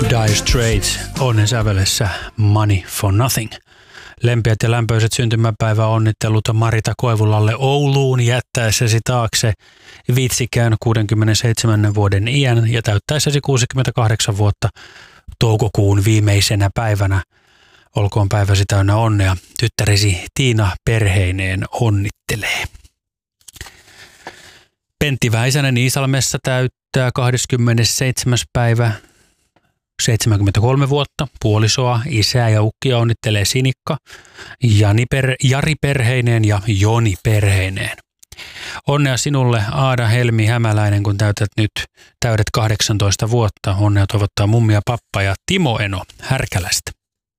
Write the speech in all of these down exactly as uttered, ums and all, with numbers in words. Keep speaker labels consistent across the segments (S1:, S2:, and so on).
S1: Dire Straits onnen sävelessä Money for Nothing. Lempeät ja lämpöiset syntymäpäivä onnittelut Marita Koivulalle Ouluun jättäessäsi taakse vitsikään kuudenkymmenenseitsemän vuoden iän ja täyttäessäsi kuusikymmentäkahdeksan vuotta toukokuun viimeisenä päivänä. Olkoon päiväsi täynnä onnea. Tyttäresi Tiina perheineen onnittelee. Pentti Väisänen Iisalmessa täyttää kahdeskymmenesseitsemäs päivä seitsemänkymmentäkolme vuotta. Puolisoa, isää ja ukkia onnittelee Sinikka, Jani per, Jari perheineen ja Joni perheineen. Onnea sinulle Aada Helmi Hämäläinen, kun täytät nyt täydet kahdeksantoista vuotta. Onnea toivottaa mummi ja pappa ja Timo Eno Härkälästä.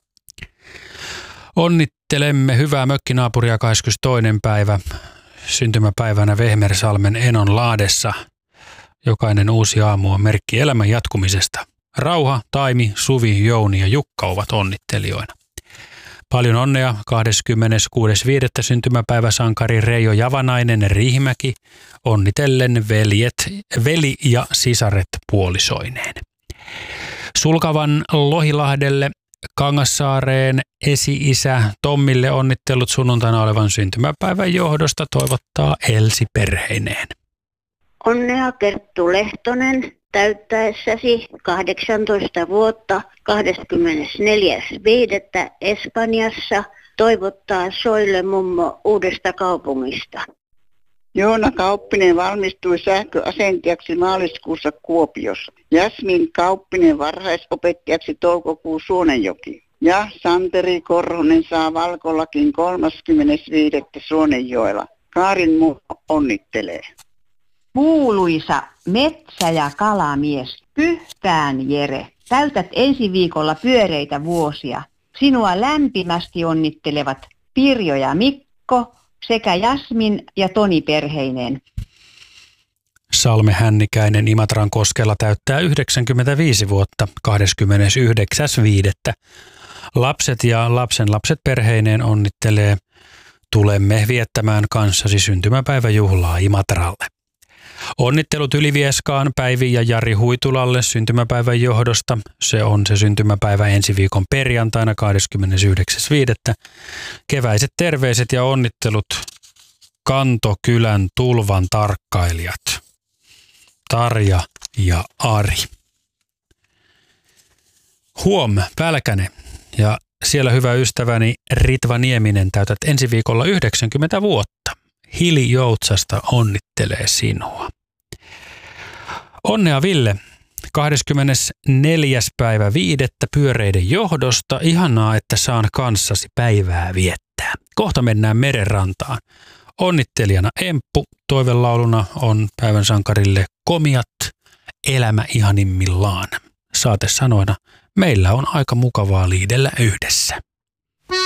S1: Onnittelemme hyvää mökkinaapuria kahdeskymmenestoinen päivä syntymäpäivänä Vehmersalmen Enon Laadessa. Jokainen uusi aamu on merkki elämän jatkumisesta. Rauha, Taimi, Suvi, Jouni ja Jukka ovat onnittelijoina. Paljon onnea kahdeskymmeneskuudes viidettä syntymäpäiväsankari Reijo Javanainen Riihimäki onnitellen veljet, veli ja sisaret puolisoineen. Sulkavan Lohilahdelle Kangassaareen esi-isä Tommille onnittelut sunnuntaina olevan syntymäpäivän johdosta toivottaa Elsi perheineen.
S2: Onnea Kerttu Lehtonen täyttäessäsi kahdeksantoista vuotta kahdeskymmenesneljäs viidettä Espanjassa toivottaa Soille mummo Uudesta Kaupungista.
S3: Joona Kauppinen valmistui sähköasentajaksi maaliskuussa Kuopiossa. Jasmin Kauppinen varhaisopettajaksi toukokuu Suonenjoki. Ja Santeri Korhonen saa Valkolakin kolmaskymmenes viidettä Suonenjoella. Kaarin mummo onnittelee.
S4: Kuuluisa metsä- ja kalamies Pyhtään Jere, täytät ensi viikolla pyöreitä vuosia. Sinua lämpimästi onnittelevat Pirjo ja Mikko sekä Jasmin ja Toni perheineen.
S1: Salme Hännikäinen Imatran koskella täyttää yhdeksänkymmentäviisi vuotta kahdeskymmenesyhdeksäs viidettä Lapset ja lapsenlapset perheineen onnittelee. Tulemme viettämään kanssasi syntymäpäiväjuhlaa Imatralle. Onnittelut Ylivieskaan Päivi ja Jari Huitulalle syntymäpäivän johdosta. Se on se syntymäpäivä ensi viikon perjantaina kahdeskymmenesyhdeksäs viidettä Keväiset terveiset ja onnittelut Kantokylän tulvan tarkkailijat Tarja ja Ari. Huom, Pälkäne ja siellä hyvä ystäväni Ritva Nieminen täytät ensi viikolla yhdeksänkymmentä vuotta. Hili Joutsasta onnittelee sinua. Onnea Ville, kahdeskymmenesneljäs päivä viidettä pyöreiden johdosta. Ihanaa, että saan kanssasi päivää viettää. Kohta mennään merenrantaan. Onnittelijana Emppu, toivelauluna on päivän sankarille Komiat, elämä ihanimmillaan. Saatesanoina, meillä on aika mukavaa liidellä yhdessä.